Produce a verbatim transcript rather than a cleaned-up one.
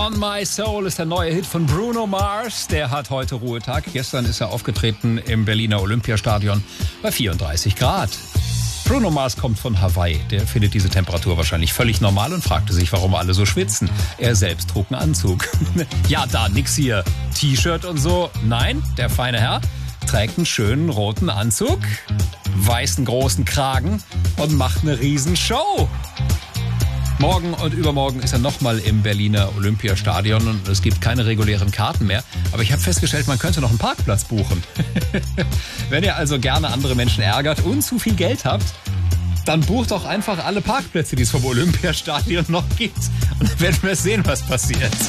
On My Soul ist der neue Hit von Bruno Mars. Der hat heute Ruhetag. Gestern ist er aufgetreten im Berliner Olympiastadion bei vierunddreißig Grad. Bruno Mars kommt von Hawaii. Der findet diese Temperatur wahrscheinlich völlig normal und fragte sich, warum alle so schwitzen. Er selbst trug einen Anzug. Ja, da nix hier. T-Shirt und so. Nein, der feine Herr trägt einen schönen roten Anzug, weißen großen Kragen und macht eine Riesenshow. Morgen und übermorgen ist er nochmal im Berliner Olympiastadion und es gibt keine regulären Karten mehr. Aber ich habe festgestellt, man könnte noch einen Parkplatz buchen. Wenn ihr also gerne andere Menschen ärgert und zu viel Geld habt, dann bucht doch einfach alle Parkplätze, die es vom Olympiastadion noch gibt. Und dann werden wir sehen, was passiert.